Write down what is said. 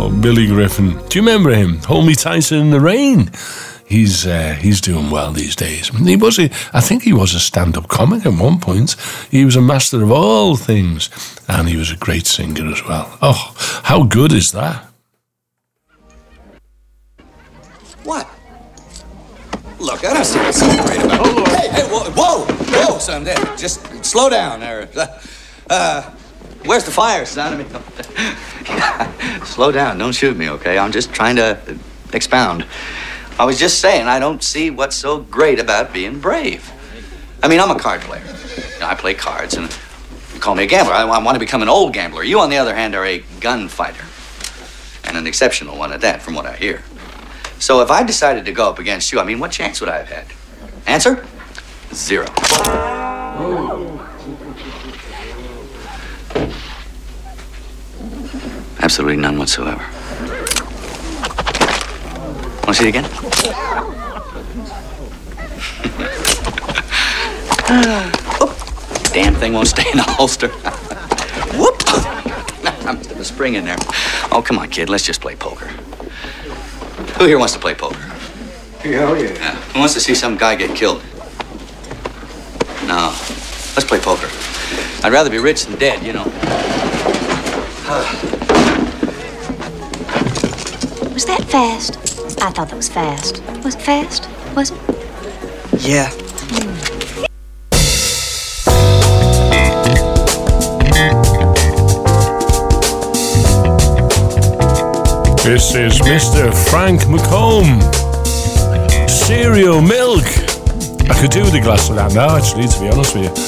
Billy Griffin. Do you remember him? Hold Me Tighter in the Rain. He's doing well these days. I think he was a stand-up comic at one point. He was a master of all things, and he was a great singer as well. Oh, how good is that? What? Look, I don't see what's so great about it. Hey, whoa, son, there. Just slow down there. Where's the fire, son? I mean, slow down. Don't shoot me, okay? I'm just trying to expound. I was just saying, I don't see what's so great about being brave. I mean, I'm a card player. You know, I play cards, and you call me a gambler. I want to become an old gambler. You, on the other hand, are a gunfighter. And an exceptional one at that, from what I hear. So if I decided to go up against you, I mean, what chance would I have had? Answer? 0. Absolutely none whatsoever. Want to see it again? Damn thing won't stay in the holster. Whoop! I'm a spring in there. Oh, come on, kid. Let's just play poker. Who here wants to play poker? Hell yeah. Who wants to see some guy get killed? No. Let's play poker. I'd rather be rich than dead, you know. Was that fast? I thought that was fast. Was it fast? Was it? Yeah. This is Mr. Frank McComb. Cereal milk. I could do with a glass of that now, actually, to be honest with you.